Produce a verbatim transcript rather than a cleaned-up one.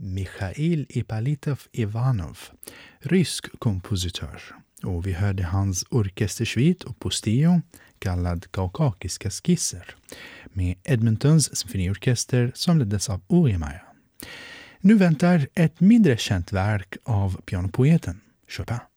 Mikhail Ippolitov-Ivanov, rysk kompositör. Och vi hörde hans orkestersvit Opus tio, kallad Kaukakiska skisser, med Edmontons symfoniorkester som leddes av Uri Maja. Nu väntar ett mindre känt verk av pianopoeten Chopin.